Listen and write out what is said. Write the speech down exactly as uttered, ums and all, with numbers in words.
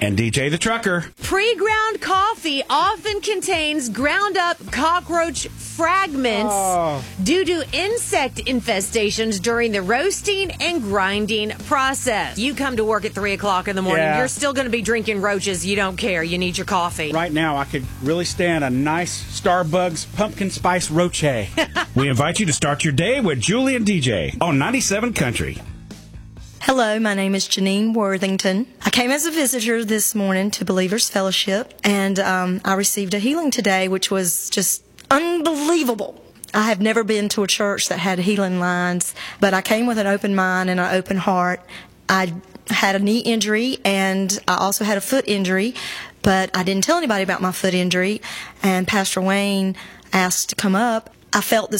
And D J the Trucker. Pre-ground coffee often contains ground-up cockroach fragments Oh. due to insect infestations during the roasting and grinding process. You come to work at three o'clock in the morning, Yeah. you're still going to be drinking roaches. You don't care. You need your coffee. Right now, I could really stand a nice Starbucks pumpkin spice roche. We invite you to start your day with Julie and D J on ninety-seven Country. Hello, my name is Janine Worthington. I came as a visitor this morning to Believers Fellowship, and um, I received a healing today, which was just unbelievable. I have never been to a church that had healing lines, but I came with an open mind and an open heart. I had a knee injury, and I also had a foot injury, but I didn't tell anybody about my foot injury, and Pastor Wayne asked to come up. I felt the